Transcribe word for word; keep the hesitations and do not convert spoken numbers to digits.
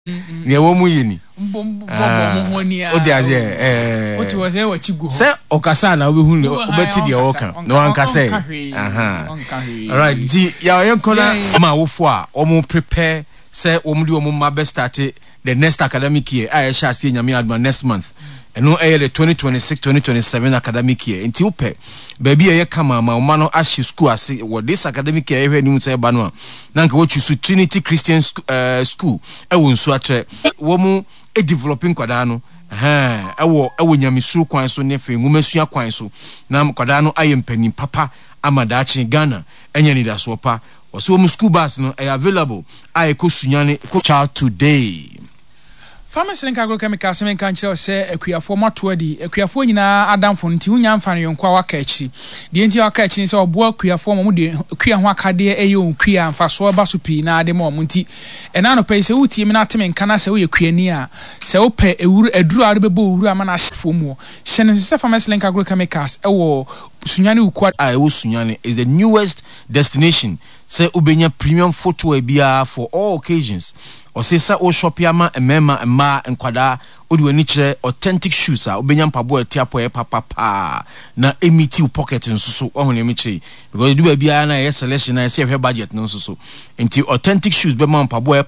ne wo mu yini o de aze eh o ti wo se wa chigu ho se okasa na we hu ne obeti de woka no anka say aha alright di ya yenkona ma wofo a omo prepare say omo di omo ma be start the next academic year I shall see nyame adma next month and no air the twenty twenty-six twenty twenty-seven academic year nti upe baby e kama ma ma no ashi school ase what this academic year ehwe ni say ba no na nka wo choose Trinity Christian uh, school e wo nsu atre wo mu e developing kwada no ha e wo e wo nyamesuru kwan so ne fe ngumasua kwan so na kwada no ayempani papa amadachi Ghana enya ni da so pa wo so mu school bus no e available ai ko sunyane ko child today. Pharmacy link agrochemical semen kan kire se akuafo mato adi akuafo nyina adamfo nti hunya mfa ne yonkwa waka achi de nti waka achi se obo akuafo mo de akua ho akade eye onkua mfa so ba so pi na ade mo mo nti ena no pe se wuti mi na teme nkana se wo yakuani a se wo pe ewuru aduru ade bebo ewuru ama na hyefo mu hye ne se Pharmacy link agrochemicals e wo sunyane ukwa ai wo sunyane is the newest destination say ubenya premium footwear bia for all occasions or say sa o shop yama emema ema enkwada odi wani kire authentic shoes a ubenya mpabo etiapo e papa pa na emiti pocket nsusu ohun emi kire because du bia na ye selection na ye se budget no nsusu enti authentic shoes be ma mpabo